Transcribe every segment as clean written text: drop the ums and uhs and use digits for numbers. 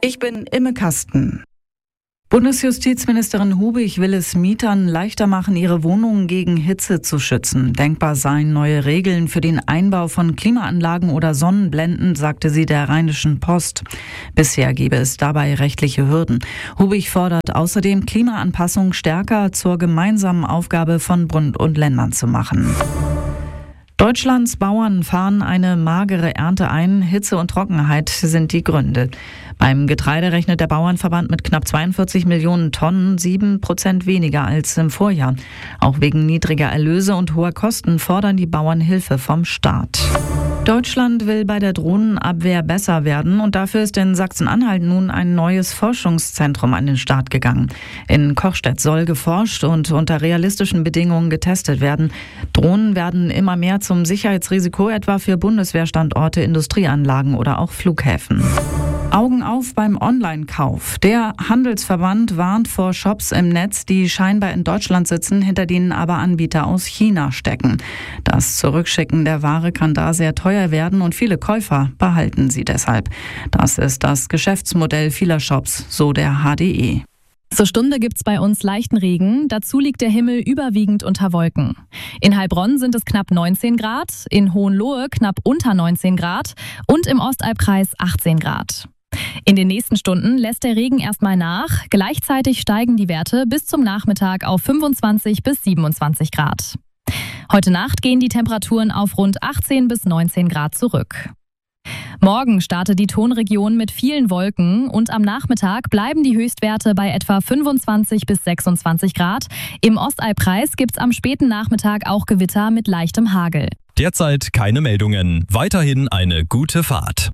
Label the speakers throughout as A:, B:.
A: Ich bin Imme Kasten. Bundesjustizministerin Hubig will es Mietern leichter machen, ihre Wohnungen gegen Hitze zu schützen. Denkbar seien neue Regeln für den Einbau von Klimaanlagen oder Sonnenblenden, sagte sie der Rheinischen Post. Bisher gebe es dabei rechtliche Hürden. Hubig fordert außerdem, Klimaanpassung stärker zur gemeinsamen Aufgabe von Bund und Ländern zu machen. Deutschlands Bauern fahren eine magere Ernte ein. Hitze und Trockenheit sind die Gründe. Beim Getreide rechnet der Bauernverband mit knapp 42 Millionen Tonnen, 7% weniger als im Vorjahr. Auch wegen niedriger Erlöse und hoher Kosten fordern die Bauern Hilfe vom Staat. Deutschland will bei der Drohnenabwehr besser werden und dafür ist in Sachsen-Anhalt nun ein neues Forschungszentrum an den Start gegangen. In Kochstedt soll geforscht und unter realistischen Bedingungen getestet werden. Drohnen werden immer mehr zum Sicherheitsrisiko, etwa für Bundeswehrstandorte, Industrieanlagen oder auch Flughäfen. Augen auf beim Online-Kauf. Der Handelsverband warnt vor Shops im Netz, die scheinbar in Deutschland sitzen, hinter denen aber Anbieter aus China stecken. Das Zurückschicken der Ware kann da sehr teuer werden und viele Käufer behalten sie deshalb. Das ist das Geschäftsmodell vieler Shops, so der HDE.
B: Zur Stunde gibt's bei uns leichten Regen, dazu liegt der Himmel überwiegend unter Wolken. In Heilbronn sind es knapp 19 Grad, in Hohenlohe knapp unter 19 Grad und im Ostalbkreis 18 Grad. In den nächsten Stunden lässt der Regen erstmal nach, gleichzeitig steigen die Werte bis zum Nachmittag auf 25 bis 27 Grad. Heute Nacht gehen die Temperaturen auf rund 18 bis 19 Grad zurück. Morgen startet die Tonregion mit vielen Wolken und am Nachmittag bleiben die Höchstwerte bei etwa 25 bis 26 Grad. Im Ostalbkreis gibt's am späten Nachmittag auch Gewitter mit leichtem Hagel.
C: Derzeit keine Meldungen. Weiterhin eine gute Fahrt.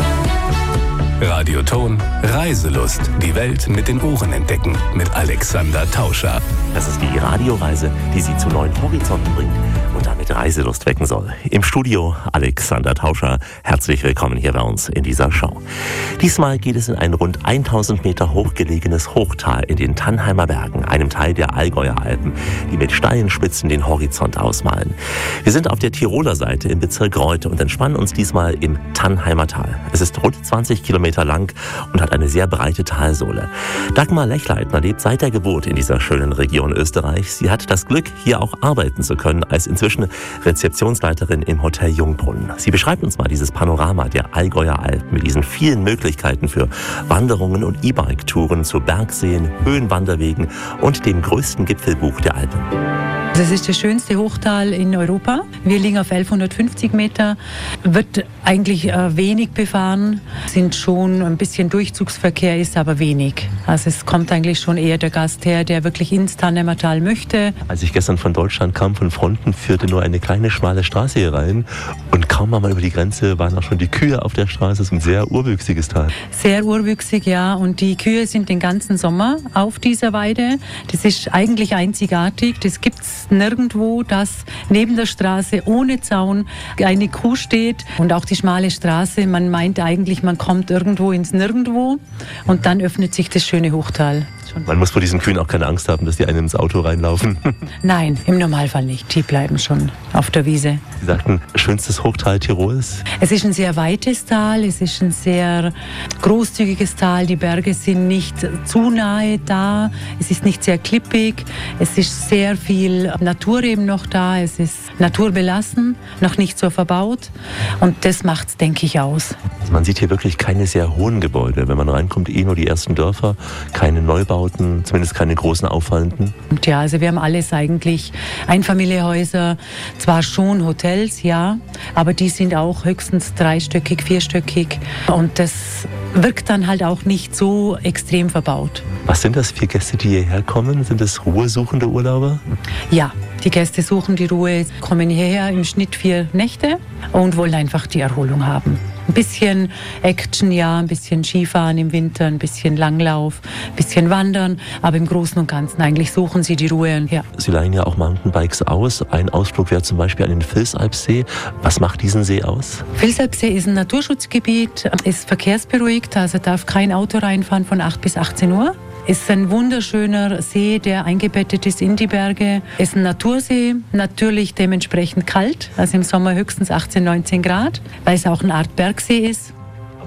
D: Radioton Reiselust. Die Welt mit den Ohren entdecken. Mit Alexander Tauscher.
E: Das ist die Radioreise, die Sie zu neuen Horizonten bringt und damit Reiselust wecken soll. Im Studio Alexander Tauscher. Herzlich willkommen hier bei uns in dieser Show. Diesmal geht es in ein rund 1000 Meter hochgelegenes Hochtal in den Tannheimer Bergen, einem Teil der Allgäuer Alpen, die mit steilen Spitzen den Horizont ausmalen. Wir sind auf der Tiroler Seite im Bezirk Reute und entspannen uns diesmal im Tannheimer Tal. Es ist rund 20 Kilometer lang und hat eine sehr breite Talsohle. Dagmar Lechleitner lebt seit der Geburt in dieser schönen Region Österreichs. Sie hat das Glück, hier auch arbeiten zu können, als inzwischen Rezeptionsleiterin im Hotel Jungbrunn. Sie beschreibt uns mal dieses Panorama der Allgäuer Alpen mit diesen vielen Möglichkeiten für Wanderungen und E-Bike-Touren zu Bergseen, Höhenwanderwegen und dem größten Gipfelbuch der Alpen.
F: Das ist das schönste Hochtal in Europa. Wir liegen auf 1150 Meter, wird eigentlich wenig befahren, sind schon ein bisschen Durchzugsverkehr, ist aber wenig. Also es kommt eigentlich schon eher der Gast her, der wirklich ins Tannheimer Tal möchte.
E: Als ich gestern von Deutschland kam, von Fronten, führte nur eine kleine schmale Straße hier rein und kaum einmal über die Grenze waren auch schon die Kühe auf der Straße. Es ist ein sehr urwüchsiges Tal.
F: Sehr urwüchsig, ja. Und die Kühe sind den ganzen Sommer auf dieser Weide. Das ist eigentlich einzigartig. Das gibt's nirgendwo, dass neben der Straße ohne Zaun eine Kuh steht. Und auch die schmale Straße, man meint eigentlich, man kommt irgendwo ins Nirgendwo und dann öffnet sich das schöne Hochtal.
E: Man muss vor diesen Kühen auch keine Angst haben, dass die einem ins Auto reinlaufen.
F: Nein, im Normalfall nicht. Die bleiben schon auf der Wiese.
E: Sie sagten, schönstes Hochtal Tirols?
F: Es ist ein sehr weites Tal, es ist ein sehr großzügiges Tal. Die Berge sind nicht zu nahe da, es ist nicht sehr klippig, es ist sehr viel Natur eben noch da, es ist naturbelassen, noch nicht so verbaut und das macht es, denke ich, aus.
E: Also man sieht hier wirklich keine sehr hohen Gebäude. Wenn man reinkommt, nur die ersten Dörfer, keine Neubauten, zumindest keine großen auffallenden.
F: Und ja, also wir haben alles eigentlich Einfamilienhäuser, zwar schon Hotels, ja, aber die sind auch höchstens 3-stöckig, 4-stöckig und das wirkt dann halt auch nicht so extrem verbaut.
E: Was sind das für Gäste, die hierher kommen? Sind das ruhesuchende Urlauber?
F: Ja, die Gäste suchen die Ruhe, kommen hierher im Schnitt 4 Nächte und wollen einfach die Erholung haben. Ein bisschen Action, ja, ein bisschen Skifahren im Winter, ein bisschen Langlauf, ein bisschen Wandern, aber im Großen und Ganzen eigentlich suchen sie die Ruhe. Ja.
E: Sie leihen ja auch Mountainbikes aus. Ein Ausflug wäre zum Beispiel an den Vilsalpsee. Was macht diesen See aus?
F: Vilsalpsee ist ein Naturschutzgebiet, ist verkehrsberuhigt, also darf kein Auto reinfahren von 8 bis 18 Uhr. Es ist ein wunderschöner See, der eingebettet ist in die Berge. Es ist ein Natursee, natürlich dementsprechend kalt, also im Sommer höchstens 18, 19 Grad, weil es auch eine Art Bergsee ist.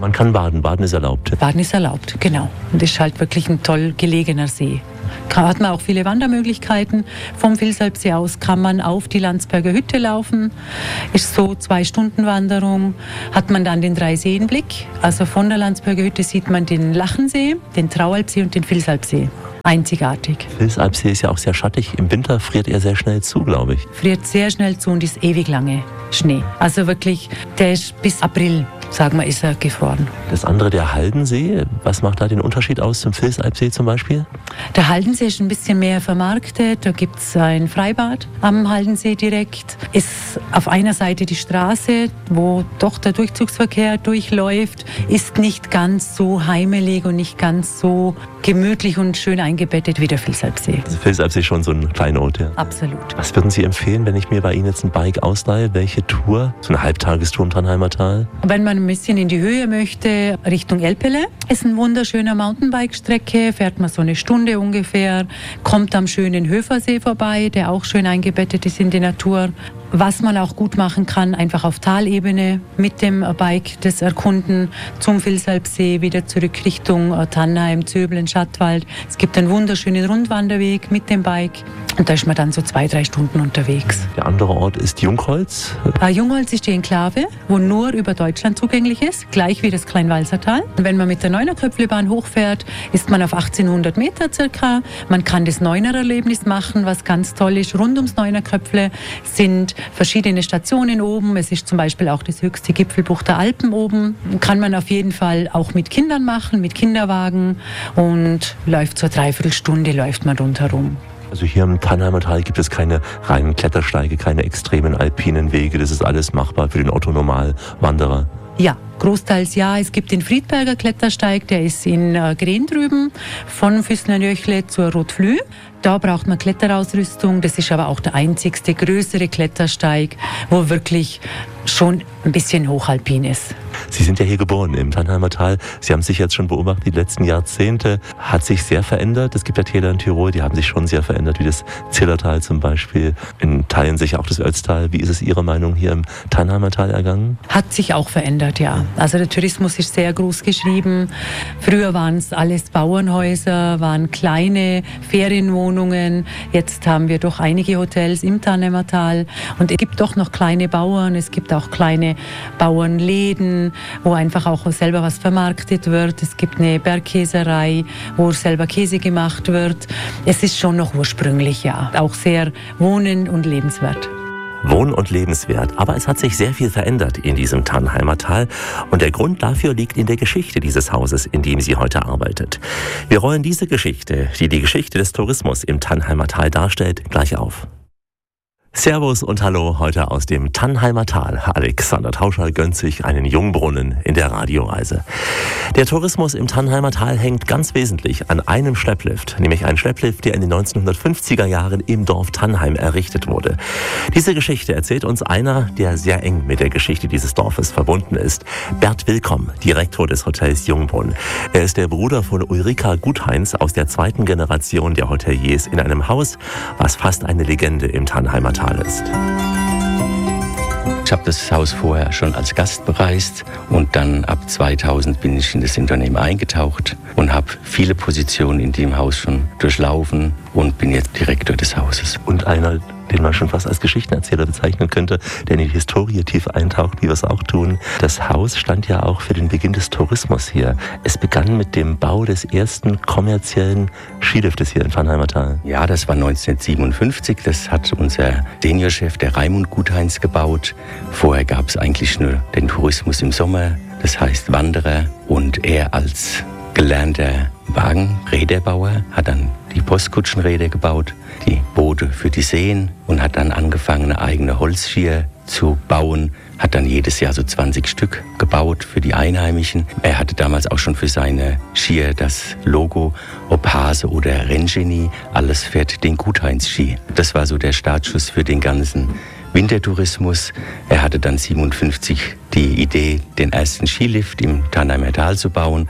E: Man kann baden. Baden ist erlaubt.
F: Baden ist erlaubt, genau. Und ist halt wirklich ein toll gelegener See. Hat man auch viele Wandermöglichkeiten. Vom Vilsalpsee aus kann man auf die Landsberger Hütte laufen. Ist so 2-Stunden-Wanderung. Hat man dann den 3-Seen-Blick. Also von der Landsberger Hütte sieht man den Lachensee, den Traualpsee und den Vilsalpsee. Einzigartig.
E: Vilsalpsee ist ja auch sehr schattig. Im Winter friert er sehr schnell zu, glaube ich.
F: Friert sehr schnell zu und ist ewig lange Schnee. Also wirklich, der ist bis April, sagen wir, ist er gefroren.
E: Das andere, der Haldensee, was macht da den Unterschied aus zum Vilsalpsee zum Beispiel?
F: Der Haldensee ist ein bisschen mehr vermarktet. Da gibt es ein Freibad am Haldensee direkt. Ist auf einer Seite die Straße, wo doch der Durchzugsverkehr durchläuft. Ist nicht ganz so heimelig und nicht ganz so gemütlich und schön eingebettet wie der Vilsalpsee.
E: Also Vilsalpsee ist schon so ein Kleinod, ja.
F: Absolut.
E: Was würden Sie empfehlen, wenn ich mir bei Ihnen jetzt ein Bike ausleihe? Welche Tour? So eine Halbtagestour im Tannheimer Tal?
F: Wenn man ein bisschen in die Höhe möchte, Richtung Elpele, ist ein wunderschöner Mountainbike-Strecke, fährt man so eine Stunde ungefähr, kommt am schönen Höfersee vorbei, der auch schön eingebettet ist in die Natur. Was man auch gut machen kann, einfach auf Talebene mit dem Bike das Erkunden zum Vilsalpsee, wieder zurück Richtung Tannheim, Zöbeln, Schattwald. Es gibt einen wunderschönen Rundwanderweg mit dem Bike und da ist man dann so 2-3 Stunden unterwegs.
E: Der andere Ort ist Jungholz.
F: Jungholz ist die Enklave, wo nur über Deutschland zugänglich ist, gleich wie das Kleinwalsertal. Wenn man mit der Neunerköpflebahn hochfährt, ist man auf 1800 Meter circa. Man kann das Neunererlebnis machen, was ganz toll ist. Rund ums Neunerköpfle sind verschiedene Stationen oben. Es ist zum Beispiel auch das höchste Gipfelbuch der Alpen oben. Kann man auf jeden Fall auch mit Kindern machen, mit Kinderwagen und läuft so 3/4 Stunde läuft man rundherum.
E: Also hier im Tannheimer Tal gibt es keine reinen Klettersteige, keine extremen alpinen Wege. Das ist alles machbar für den Otto-Normalwanderer.
F: Ja, großteils ja. Es gibt den Friedberger Klettersteig, der ist in Green drüben, von Füßler-Nöchle zur Rotflü. Da braucht man Kletterausrüstung. Das ist aber auch der einzigste größere Klettersteig, wo wirklich schon ein bisschen hochalpin ist.
E: Sie sind ja hier geboren im Tannheimer Tal. Sie haben sich jetzt schon beobachtet, die letzten Jahrzehnte hat sich sehr verändert. Es gibt ja Täler in Tirol, die haben sich schon sehr verändert, wie das Zillertal zum Beispiel. In Teilen sicher auch das Ötztal. Wie ist es Ihrer Meinung hier im Tannheimer Tal ergangen?
F: Hat sich auch verändert, ja. Also der Tourismus ist sehr groß geschrieben. Früher waren es alles Bauernhäuser, waren kleine Ferienwohnungen. Jetzt haben wir doch einige Hotels im Tannheimer Tal. Und es gibt doch noch kleine Bauern, es gibt auch kleine Bauernläden, wo einfach auch selber was vermarktet wird. Es gibt eine Bergkäserei, wo selber Käse gemacht wird. Es ist schon noch ursprünglich, ja. Auch sehr wohnen- und lebenswert.
E: Wohn- und lebenswert. Aber es hat sich sehr viel verändert in diesem Tannheimer Tal. Und der Grund dafür liegt in der Geschichte dieses Hauses, in dem sie heute arbeitet. Wir rollen diese Geschichte, die die Geschichte des Tourismus im Tannheimer Tal darstellt, gleich auf. Servus und Hallo heute aus dem Tannheimer Tal. Alexander Tauscher gönnt sich einen Jungbrunnen in der Radioreise. Der Tourismus im Tannheimer Tal hängt ganz wesentlich an einem Schlepplift, nämlich ein Schlepplift, der in den 1950er Jahren im Dorf Tannheim errichtet wurde. Diese Geschichte erzählt uns einer, der sehr eng mit der Geschichte dieses Dorfes verbunden ist. Bert Willkomm, Direktor des Hotels Jungbrunn. Er ist der Bruder von Ulrika Gutheinz aus der 2. Generation der Hoteliers in einem Haus, was fast eine Legende im Tannheimer Tal ist.
G: Ich habe das Haus vorher schon als Gast bereist und dann ab 2000 bin ich in das Unternehmen eingetaucht und habe viele Positionen in dem Haus schon durchlaufen und bin jetzt Direktor des Hauses.
E: Und einer, den man schon fast als Geschichtenerzähler bezeichnen könnte, der in die Historie tief eintaucht, wie wir es auch tun. Das Haus stand ja auch für den Beginn des Tourismus hier. Es begann mit dem Bau des ersten kommerziellen Skiliftes hier im Tannheimer Tal.
G: Ja, das war 1957. Das hat unser Seniorchef, der Raimund Gutheinz, gebaut. Vorher gab es eigentlich nur den Tourismus im Sommer, das heißt Wanderer. Und er als gelernter Wagenräderbauer hat dann die Postkutschenräder gebaut, die Boote für die Seen und hat dann angefangen, eine eigene Holzschier zu bauen. Hat dann jedes Jahr so 20 Stück gebaut für die Einheimischen. Er hatte damals auch schon für seine Skier das Logo, ob Hase oder Renngenie, alles fährt den Gutheinz-Ski. Das war so der Startschuss für den ganzen Wintertourismus. Er hatte dann 1957 die Idee, den ersten Skilift im Tannheimer Tal zu bauen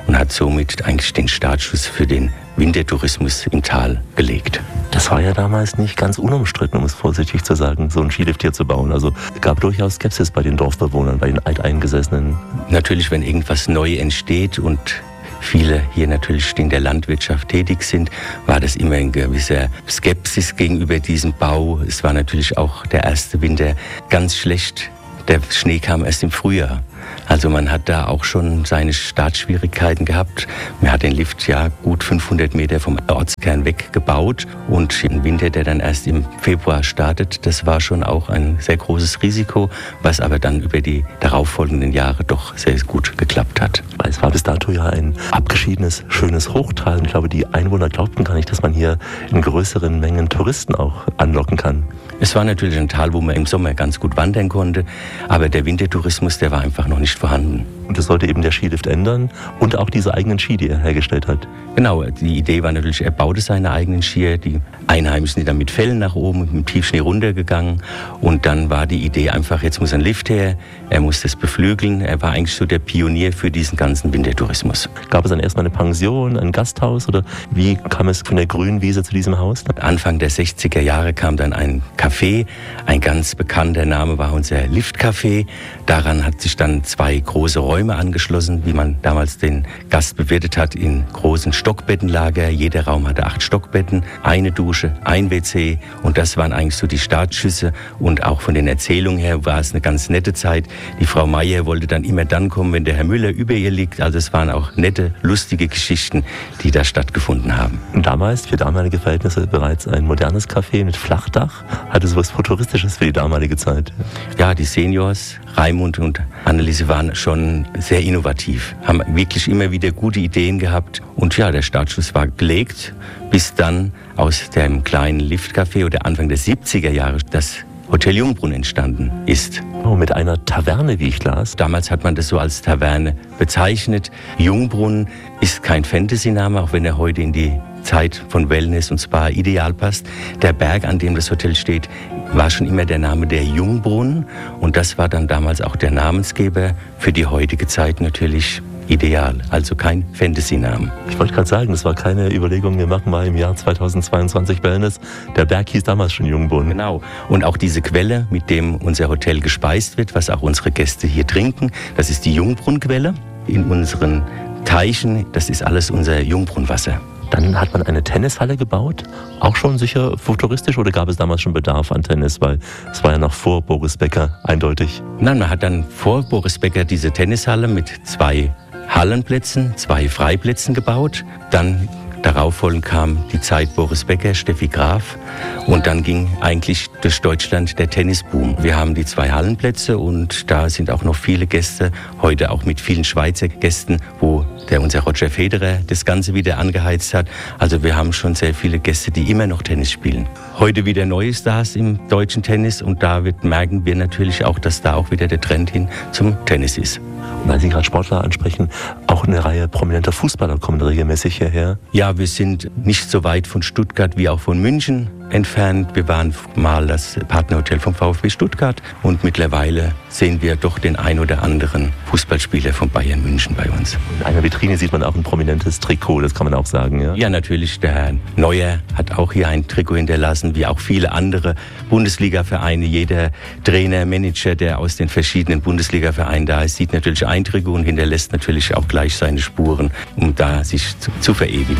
G: und hat somit eigentlich den Startschuss für den Wintertourismus im Tal gelegt.
E: Das war ja damals nicht ganz unumstritten, um es vorsichtig zu sagen, so ein Skilift hier zu bauen. Also es gab durchaus Skepsis bei den Dorfbewohnern, bei den Alteingesessenen.
G: Natürlich, wenn irgendwas neu entsteht und viele hier natürlich in der Landwirtschaft tätig sind, war das immer ein gewisser Skepsis gegenüber diesem Bau. Es war natürlich auch der erste Winter ganz schlecht. Der Schnee kam erst im Frühjahr. Also man hat da auch schon seine Startschwierigkeiten gehabt. Man hat den Lift ja gut 500 Meter vom Ortskern weg gebaut. Und im Winter, der dann erst im Februar startet, das war schon auch ein sehr großes Risiko, was aber dann über die darauffolgenden Jahre doch sehr gut geklappt hat.
E: Es war bis dato ja ein abgeschiedenes, schönes Hochtal. Und ich glaube, die Einwohner glaubten gar nicht, dass man hier in größeren Mengen Touristen auch anlocken kann.
G: Es war natürlich ein Tal, wo man im Sommer ganz gut wandern konnte, aber der Wintertourismus, der war einfach noch nicht vorhanden.
E: Und das sollte eben der Skilift ändern und auch diese eigenen Ski, die er hergestellt hat.
G: Genau, die Idee war natürlich, er baute seine eigenen Skier. Die Einheimischen sind dann mit Fellen nach oben, mit dem Tiefschnee runtergegangen. Und dann war die Idee einfach, jetzt muss ein Lift her, er muss das beflügeln. Er war eigentlich so der Pionier für diesen ganzen Wintertourismus.
E: Gab es dann erstmal eine Pension, ein Gasthaus oder wie kam es von der grünen Wiese zu diesem Haus?
G: Anfang der 60er Jahre kam dann ein Café. Ein ganz bekannter Name war unser Liftcafé. Daran hat sich dann 2 große Räume angeschlossen, wie man damals den Gast bewirtet hat, in großen Stockbettenlager. Jeder Raum hatte 8 Stockbetten, eine Dusche, ein WC und das waren eigentlich so die Startschüsse und auch von den Erzählungen her war es eine ganz nette Zeit. Die Frau Meier wollte dann immer dann kommen, wenn der Herr Müller über ihr liegt. Also es waren auch nette, lustige Geschichten, die da stattgefunden haben.
E: Und damals, für damalige Verhältnisse, bereits ein modernes Café mit Flachdach, hatte sowas Futuristisches für die damalige Zeit.
G: Ja, die Seniors, Raimund und Anneliese, waren schon sehr innovativ, haben wirklich immer wieder gute Ideen gehabt. Und ja, der Startschuss war gelegt, bis dann aus dem kleinen Liftcafé oder Anfang der 70er Jahre das Hotel Jungbrunn entstanden ist.
E: Oh, mit einer Taverne, wie ich las.
G: Damals hat man das so als Taverne bezeichnet. Jungbrunn ist kein Fantasy-Name, auch wenn er heute in die Zeit von Wellness und Spa ideal passt. Der Berg, an dem das Hotel steht, war schon immer der Name der Jungbrunn. Und das war dann damals auch der Namensgeber für die heutige Zeit natürlich ideal, also kein Fantasy-Namen.
E: Ich wollte gerade sagen, das war keine Überlegung, wir machen mal im Jahr 2022 Wellness. Der Berg hieß damals schon Jungbrunn.
G: Genau. Und auch diese Quelle, mit dem unser Hotel gespeist wird, was auch unsere Gäste hier trinken, das ist die Jungbrunnquelle. In unseren Teichen, das ist alles unser Jungbrunnwasser.
E: Dann hat man eine Tennishalle gebaut, auch schon sicher futuristisch, oder gab es damals schon Bedarf an Tennis, weil es war ja noch vor Boris Becker eindeutig.
G: Nein, man hat dann vor Boris Becker diese Tennishalle mit 2 Hallenplätzen, 2 Freiplätzen gebaut. Dann darauffolgend kam die Zeit Boris Becker, Steffi Graf und dann ging eigentlich durch Deutschland der Tennisboom. Wir haben die 2 Hallenplätze und da sind auch noch viele Gäste, heute auch mit vielen Schweizer Gästen, wo unser Roger Federer das Ganze wieder angeheizt hat. Also wir haben schon sehr viele Gäste, die immer noch Tennis spielen. Heute wieder neue Stars im deutschen Tennis und da merken wir natürlich auch, dass da auch wieder der Trend hin zum Tennis ist.
E: Und weil Sie gerade Sportler ansprechen, auch eine Reihe prominenter Fußballer kommen regelmäßig hierher.
G: Ja, wir sind nicht so weit von Stuttgart wie auch von München entfernt. Wir waren mal das Partnerhotel vom VfB Stuttgart und mittlerweile sehen wir doch den ein oder anderen Fußballspieler von Bayern München bei uns.
E: In einer Vitrine sieht man auch ein prominentes Trikot, das kann man auch sagen, ja?
G: Ja, natürlich. Der Herr Neuer hat auch hier ein Trikot hinterlassen, wie auch viele andere Bundesliga-Vereine. Jeder Trainer, Manager, der aus den verschiedenen Bundesliga-Vereinen da ist, sieht natürlich ein Trikot und hinterlässt natürlich auch gleich seine Spuren, um da sich zu verewigen.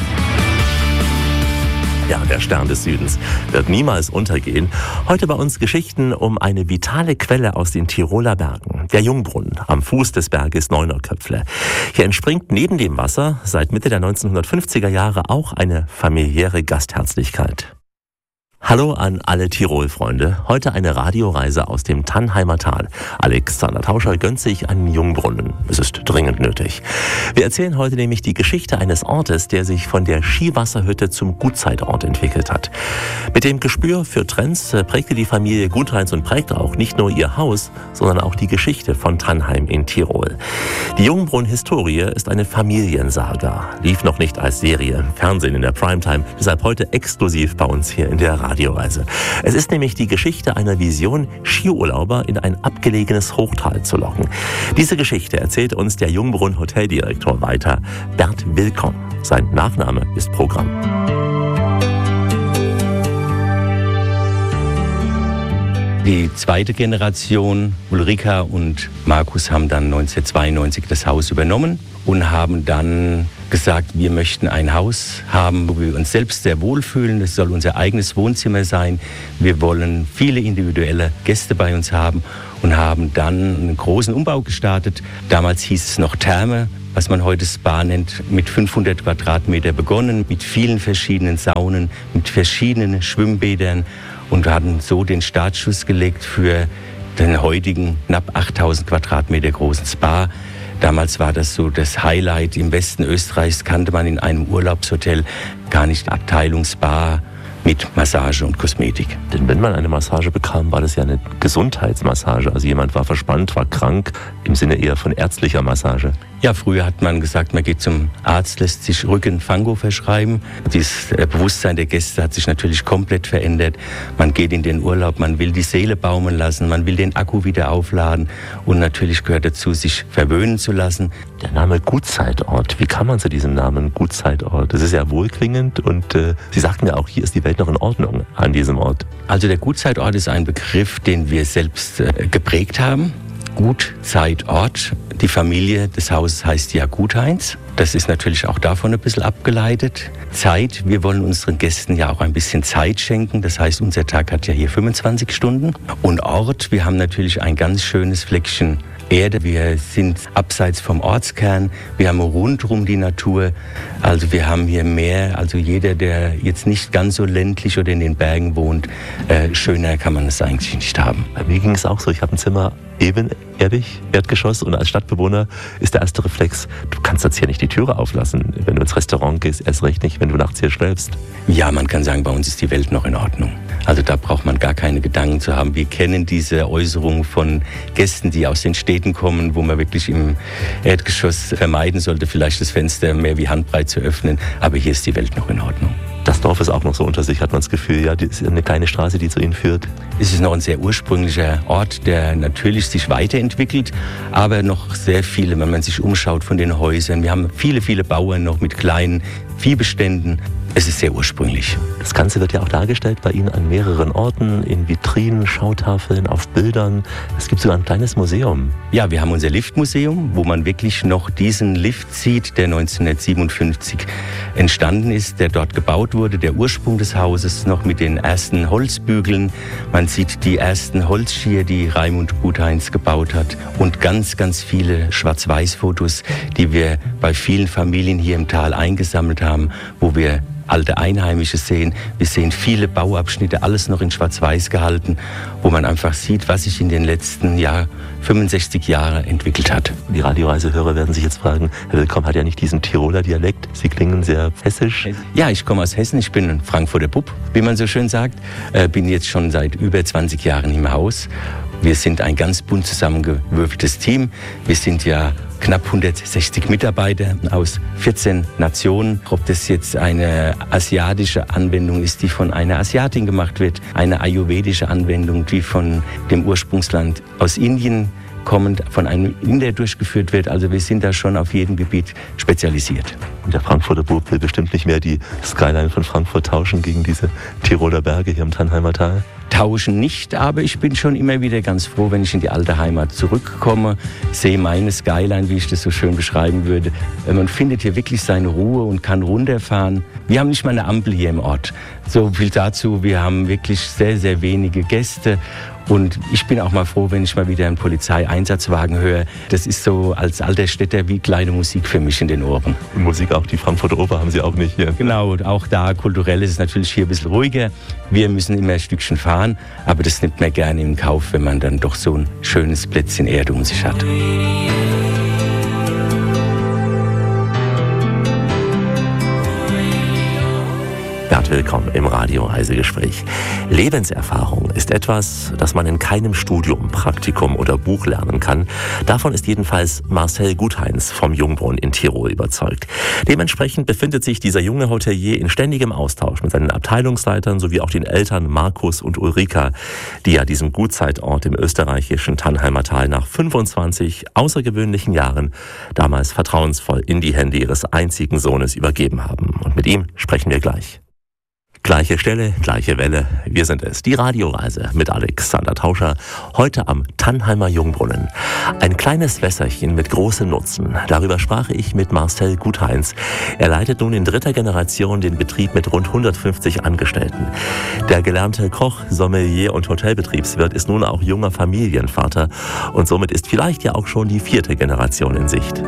E: Ja, der Stern des Südens wird niemals untergehen. Heute bei uns Geschichten um eine vitale Quelle aus den Tiroler Bergen, der Jungbrunn am Fuß des Berges Neunerköpfle. Hier entspringt neben dem Wasser seit Mitte der 1950er Jahre auch eine familiäre Gastherzlichkeit. Hallo an alle Tirol-Freunde. Heute eine Radioreise aus dem Tannheimer Tal. Alexander Tauscher gönnt sich einen Jungbrunnen. Es ist dringend nötig. Wir erzählen heute nämlich die Geschichte eines Ortes, der sich von der Skiwasserhütte zum Gutzeitort entwickelt hat. Mit dem Gespür für Trends prägte die Familie Gutheins und prägt auch nicht nur ihr Haus, sondern auch die Geschichte von Tannheim in Tirol. Die Jungbrunn-Historie ist eine Familiensaga. Lief noch nicht als Serie im Fernsehen in der Primetime, deshalb heute exklusiv bei uns hier in der Radioreise. Es ist nämlich die Geschichte einer Vision, Skiurlauber in ein abgelegenes Hochtal zu locken. Diese Geschichte erzählt uns der Jungbrunn Hoteldirektor weiter, Bert Willkomm. Sein Nachname ist Programm.
G: Die zweite Generation, Ulrika und Markus, haben dann 1992 das Haus übernommen und haben dann gesagt, wir möchten ein Haus haben, wo wir uns selbst sehr wohlfühlen. Das soll unser eigenes Wohnzimmer sein. Wir wollen viele individuelle Gäste bei uns haben und haben dann einen großen Umbau gestartet. Damals hieß es noch Therme, was man heute Spa nennt, mit 500 Quadratmeter begonnen, mit vielen verschiedenen Saunen, mit verschiedenen Schwimmbädern. Und wir hatten so den Startschuss gelegt für den heutigen knapp 8000 Quadratmeter großen Spa. Damals war das so das Highlight. Im Westen Österreichs kannte man in einem Urlaubshotel gar nicht Abteilung Spa mit Massage und Kosmetik.
E: Denn wenn man eine Massage bekam, war das ja eine Gesundheitsmassage. Also jemand war verspannt, war krank, im Sinne eher von ärztlicher Massage.
G: Ja, früher hat man gesagt, man geht zum Arzt, lässt sich Rücken-Fango verschreiben. Dieses Bewusstsein der Gäste hat sich natürlich komplett verändert. Man geht in den Urlaub, man will die Seele baumeln lassen, man will den Akku wieder aufladen und natürlich gehört dazu, sich verwöhnen zu lassen.
E: Der Name Gutzeitort, wie kam man zu diesem Namen Gutzeitort? Das ist ja wohlklingend und Sie sagten ja auch, hier ist die Welt noch in Ordnung an diesem Ort.
G: Also der Gutzeitort ist ein Begriff, den wir selbst geprägt haben. Gutzeitort. Die Familie des Hauses heißt ja Gutheinz. Das ist natürlich auch davon ein bisschen abgeleitet. Zeit, wir wollen unseren Gästen ja auch ein bisschen Zeit schenken. Das heißt, unser Tag hat ja hier 25 Stunden. Und Ort, wir haben natürlich ein ganz schönes Fleckchen Erde. Wir sind abseits vom Ortskern. Wir haben rundherum die Natur. Also wir haben hier mehr. Also jeder, der jetzt nicht ganz so ländlich oder in den Bergen wohnt, schöner kann man es eigentlich nicht haben.
E: Bei mir ging es auch so. Ich habe ein Zimmer ebenerdig, Erdgeschoss, und als Stadtbewohner ist der erste Reflex, du kannst jetzt hier nicht die Türe auflassen. Wenn du ins Restaurant gehst, erst recht nicht, wenn du nachts hier schläfst.
G: Ja, man kann sagen, bei uns ist die Welt noch in Ordnung. Also da braucht man gar keine Gedanken zu haben. Wir kennen diese Äußerung von Gästen, die aus den Städten kommen, wo man wirklich im Erdgeschoss vermeiden sollte, vielleicht das Fenster mehr wie handbreit zu öffnen. Aber hier ist die Welt noch in Ordnung.
E: Das Dorf ist auch noch so unter sich, hat man das Gefühl. Ja, das ist eine kleine Straße, die zu Ihnen führt.
G: Es ist noch ein sehr ursprünglicher Ort, der natürlich sich weiterentwickelt, aber noch sehr viele, wenn man sich umschaut von den Häusern. Wir haben viele, viele Bauern noch mit kleinen Viehbeständen. Es ist sehr ursprünglich.
E: Das Ganze wird ja auch dargestellt bei Ihnen an mehreren Orten, in Vitrinen, Schautafeln, auf Bildern. Es gibt sogar ein kleines Museum.
G: Ja, wir haben unser Liftmuseum, wo man wirklich noch diesen Lift sieht, der 1957 entstanden ist, der dort gebaut wurde, der Ursprung des Hauses, noch mit den ersten Holzbügeln. Man sieht die ersten Holzskier, die Raimund Gutheinz gebaut hat, und ganz, ganz viele Schwarz-Weiß-Fotos, die wir bei vielen Familien hier im Tal eingesammelt haben, wo wir alte Einheimische sehen. Wir sehen viele Bauabschnitte, alles noch in Schwarz-Weiß gehalten, wo man einfach sieht, was sich in den letzten 65 Jahren entwickelt hat.
E: Die Radioreisehörer werden sich jetzt fragen, Herr Willkomm hat ja nicht diesen Tiroler Dialekt. Sie klingen sehr hessisch.
G: Ja, ich komme aus Hessen. Ich bin ein Frankfurter Bub, wie man so schön sagt. Bin jetzt schon seit über 20 Jahren im Haus. Wir sind ein ganz bunt zusammengewürfeltes Team. Wir sind ja knapp 160 Mitarbeiter aus 14 Nationen. Ob das jetzt eine asiatische Anwendung ist, die von einer Asiatin gemacht wird, eine ayurvedische Anwendung, die von dem Ursprungsland aus Indien kommend von einem Inder durchgeführt wird. Also wir sind da schon auf jedem Gebiet spezialisiert.
E: Und der Frankfurter Bub will bestimmt nicht mehr die Skyline von Frankfurt tauschen gegen diese Tiroler Berge hier im Tannheimer Tal.
G: Tauschen nicht, aber ich bin schon immer wieder ganz froh, wenn ich in die alte Heimat zurückkomme, sehe meine Skyline, wie ich das so schön beschreiben würde. Man findet hier wirklich seine Ruhe und kann runterfahren. Wir haben nicht mal eine Ampel hier im Ort. So viel dazu, wir haben wirklich sehr, sehr wenige Gäste. Und ich bin auch mal froh, wenn ich mal wieder einen Polizeieinsatzwagen höre. Das ist so als alter Städter wie kleine Musik für mich in den Ohren.
E: Und Musik auch, die Frankfurter Oper haben Sie auch nicht hier.
G: Genau, auch da kulturell ist es natürlich hier ein bisschen ruhiger. Wir müssen immer ein Stückchen fahren, aber das nimmt man gerne in Kauf, wenn man dann doch so ein schönes Plätzchen Erde um sich hat.
E: Bert, willkommen im Radio-Reisegespräch. Lebenserfahrung ist etwas, das man in keinem Studium, Praktikum oder Buch lernen kann. Davon ist jedenfalls Marcel Gutheins vom Jungbrunn in Tirol überzeugt. Dementsprechend befindet sich dieser junge Hotelier in ständigem Austausch mit seinen Abteilungsleitern sowie auch den Eltern Markus und Ulrika, die ja diesem Gutzeitort im österreichischen Tannheimer Tal nach 25 außergewöhnlichen Jahren damals vertrauensvoll in die Hände ihres einzigen Sohnes übergeben haben. Und mit ihm sprechen wir gleich. Gleiche Stelle, gleiche Welle. Wir sind es, die Radioreise mit Alexander Tauscher. Heute am Tannheimer Jungbrunnen. Ein kleines Wässerchen mit großem Nutzen. Darüber sprach ich mit Marcel Gutheins. Er leitet nun in 3. Generation den Betrieb mit rund 150 Angestellten. Der gelernte Koch, Sommelier und Hotelbetriebswirt ist nun auch junger Familienvater. Und somit ist vielleicht ja auch schon die 4. Generation in Sicht.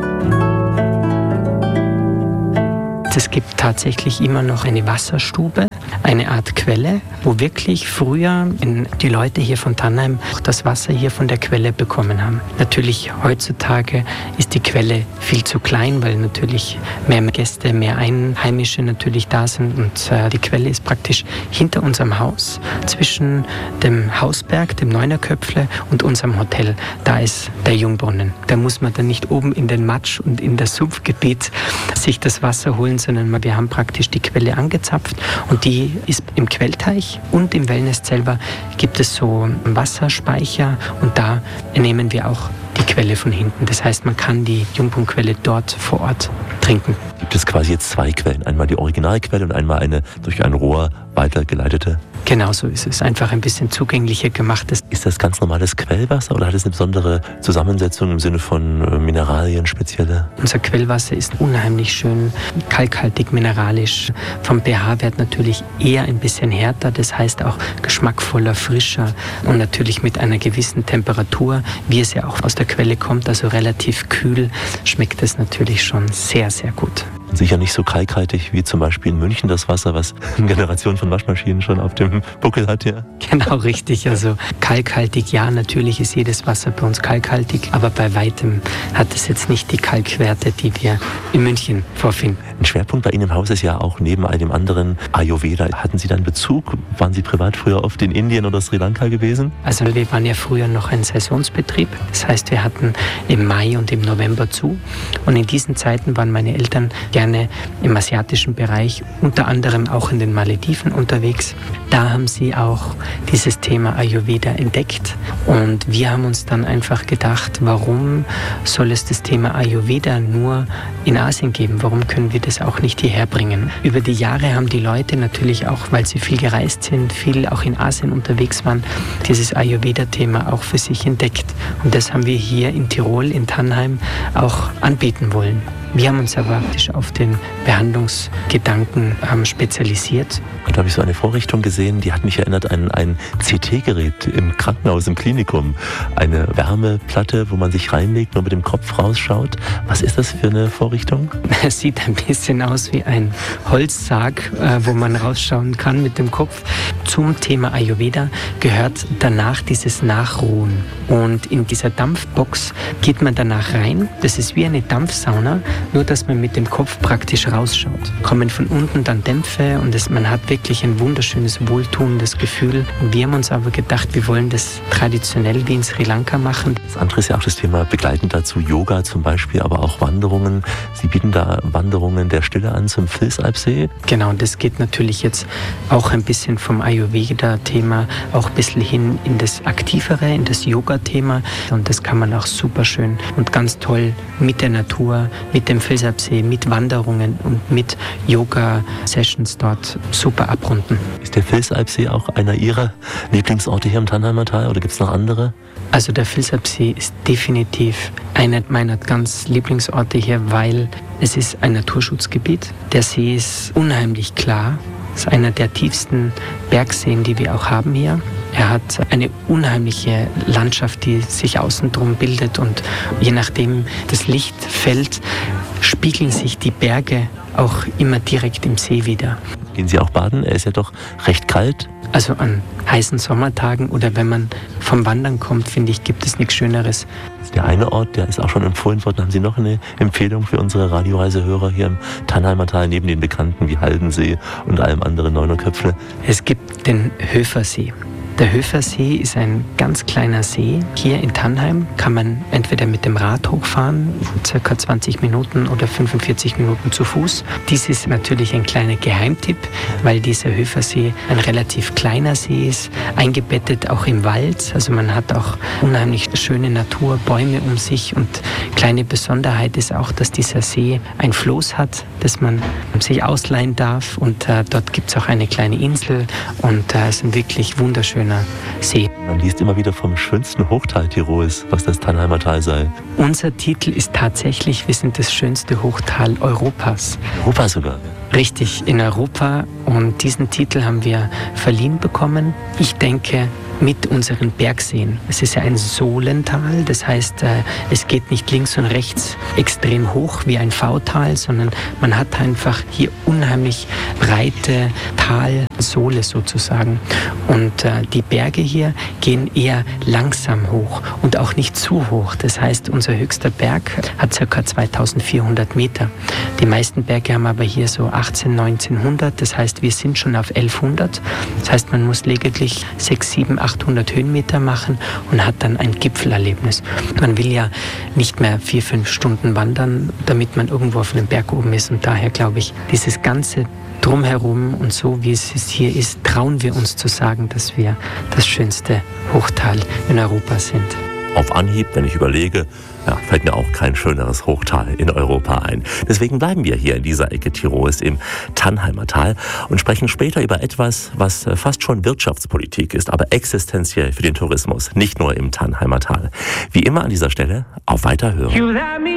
H: Es gibt tatsächlich immer noch eine Wasserstube, eine Art Quelle, wo wirklich früher die Leute hier von Tannheim das Wasser hier von der Quelle bekommen haben. Natürlich heutzutage ist die Quelle viel zu klein, weil natürlich mehr Gäste, mehr Einheimische natürlich da sind und die Quelle ist praktisch hinter unserem Haus, zwischen dem Hausberg, dem Neunerköpfle und unserem Hotel. Da ist der Jungbrunnen. Da muss man dann nicht oben in den Matsch und in das Sumpfgebiet sich das Wasser holen, sondern wir haben praktisch die Quelle angezapft und die ist im Quellteich und im Wellness selber gibt es so einen Wasserspeicher und da nehmen wir auch die Quelle von hinten. Das heißt, man kann die Jungbrunnquelle dort vor Ort trinken.
E: Gibt es quasi jetzt 2 Quellen? Einmal die Originalquelle und einmal eine durch ein Rohr weitergeleitete?
H: Genau so ist es. Einfach ein bisschen zugänglicher gemacht.
E: Ist das ganz normales Quellwasser oder hat es eine besondere Zusammensetzung im Sinne von Mineralien, spezielle?
H: Unser Quellwasser ist unheimlich schön kalkhaltig, mineralisch. Vom pH-Wert natürlich eher ein bisschen härter, das heißt auch geschmackvoller, frischer und natürlich mit einer gewissen Temperatur, wie es ja auch aus der Quelle kommt, also relativ kühl, schmeckt es natürlich schon sehr, sehr gut.
E: Sicher nicht so kalkhaltig wie zum Beispiel in München das Wasser, was eine Generation von Waschmaschinen schon auf dem Buckel hat, ja?
H: Genau, richtig. Also kalkhaltig, ja, natürlich ist jedes Wasser bei uns kalkhaltig, aber bei weitem hat es jetzt nicht die Kalkwerte, die wir in München vorfinden.
E: Ein Schwerpunkt bei Ihnen im Haus ist ja auch neben all dem anderen Ayurveda. Hatten Sie da einen Bezug? Waren Sie privat früher oft in Indien oder Sri Lanka gewesen?
H: Also wir waren ja früher noch ein Saisonsbetrieb. Das heißt, wir hatten im Mai und im November zu. Und in diesen Zeiten waren meine Eltern gerne im asiatischen Bereich, unter anderem auch in den Malediven unterwegs. Da haben sie auch dieses Thema Ayurveda entdeckt. Und wir haben uns dann einfach gedacht, warum soll es das Thema Ayurveda nur in Asien geben? Warum können wir das auch nicht hierher bringen? Über die Jahre haben die Leute natürlich auch, weil sie viel gereist sind, viel auch in Asien unterwegs waren, dieses Ayurveda-Thema auch für sich entdeckt. Und das haben wir hier in Tirol, in Tannheim auch anbieten wollen. Wir haben uns aber auf den Behandlungsgedanken spezialisiert.
E: Und da habe ich so eine Vorrichtung gesehen, die hat mich erinnert an ein CT-Gerät im Krankenhaus, im Klinikum. Eine Wärmeplatte, wo man sich reinlegt und mit dem Kopf rausschaut. Was ist das für eine Vorrichtung?
H: Es sieht ein bisschen aus wie ein Holzsarg, wo man rausschauen kann mit dem Kopf. Zum Thema Ayurveda gehört danach dieses Nachruhen. Und in dieser Dampfbox geht man danach rein. Das ist wie eine Dampfsauna, nur dass man mit dem Kopf praktisch rausschaut. Kommen von unten dann Dämpfe und man hat wirklich ein wunderschönes, wohltuendes Gefühl. Und wir haben uns aber gedacht, wir wollen das traditionell wie in Sri Lanka machen.
E: Das andere ist ja auch das Thema begleitend dazu, Yoga zum Beispiel, aber auch Wanderungen. Sie bieten da Wanderungen der Stille an zum Vilsalpsee.
H: Genau, das geht natürlich jetzt auch ein bisschen vom Ayurveda-Thema auch ein bisschen hin in das Aktivere, in das Yoga-Thema. Und das kann man auch super schön und ganz toll mit der Natur, mit dem Vilsalpsee, mit Wanderungen und mit Yoga-Sessions dort super abrunden.
E: Ist der Vilsalpsee auch einer Ihrer Lieblingsorte hier im Tannheimer Tal oder gibt es noch andere?
H: Also der Vilsalpsee ist definitiv einer meiner ganz Lieblingsorte hier, weil es ist ein Naturschutzgebiet. Der See ist unheimlich klar. Es ist einer der tiefsten Bergseen, die wir auch haben hier. Er hat eine unheimliche Landschaft, die sich außen drum bildet und je nachdem das Licht fällt, spiegeln sich die Berge auch immer direkt im See wieder.
E: Gehen Sie auch baden? Er ist ja doch recht kalt.
H: Also an heißen Sommertagen oder wenn man vom Wandern kommt, finde ich, gibt es nichts Schöneres.
E: Das ist der eine Ort, der ist auch schon empfohlen worden. Haben Sie noch eine Empfehlung für unsere Radioreisehörer hier im Tannheimer Tal, neben den Bekannten wie Haldensee und allem anderen Neunerköpfle?
H: Es gibt den Höfersee. Der Höfersee ist ein ganz kleiner See. Hier in Tannheim kann man entweder mit dem Rad hochfahren, circa 20 Minuten oder 45 Minuten zu Fuß. Dies ist natürlich ein kleiner Geheimtipp, weil dieser Höfersee ein relativ kleiner See ist, eingebettet auch im Wald. Also man hat auch unheimlich schöne Natur, Bäume um sich, und kleine Besonderheit ist auch, dass dieser See ein Floß hat, das man sich ausleihen darf, und dort gibt es auch eine kleine Insel, und es ist ein wirklich wunderschöner See.
E: Man liest immer wieder vom schönsten Hochtal Tirols, was das Tannheimer Tal sei.
H: Unser Titel ist tatsächlich, wir sind das schönste Hochtal Europas.
E: Europa sogar?
H: Richtig, in Europa, und diesen Titel haben wir verliehen bekommen. Ich denke, mit unseren Bergseen. Es ist ja ein Sohlental, das heißt, es geht nicht links und rechts extrem hoch wie ein V-Tal, sondern man hat einfach hier unheimlich breite Talsohle sozusagen. Und die Berge hier gehen eher langsam hoch und auch nicht zu hoch. Das heißt, unser höchster Berg hat ca. 2400 Meter. Die meisten Berge haben aber hier so 1900. Das heißt, wir sind schon auf 1100. Das heißt, man muss lediglich 600, 700, 800 Höhenmeter machen und hat dann ein Gipfelerlebnis. Man will ja nicht mehr 4-5 Stunden wandern, damit man irgendwo auf einem Berg oben ist. Und daher glaube ich, dieses ganze Drumherum und so, wie es hier ist, trauen wir uns zu sagen, dass wir das schönste Hochtal in Europa sind.
E: Auf Anhieb, wenn ich überlege, fällt mir auch kein schöneres Hochtal in Europa ein. Deswegen bleiben wir hier in dieser Ecke Tirols im Tannheimer Tal und sprechen später über etwas, was fast schon Wirtschaftspolitik ist, aber existenziell für den Tourismus, nicht nur im Tannheimer Tal. Wie immer an dieser Stelle, auf Weiterhören.